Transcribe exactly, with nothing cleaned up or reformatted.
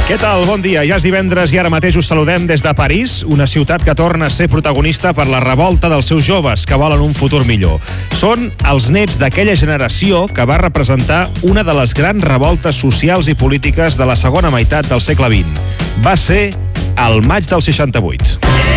Què tal? Bon dia. Ja és divendres i ara mateix us saludem des de París, una ciutat que torna a ser protagonista per la revolta dels seus joves que volen un futur millor. Són els nets d'aquella generació que va representar una de les grans revoltes socials i polítiques de la segona meitat del segle vint. Va ser el maig del seixanta-vuit.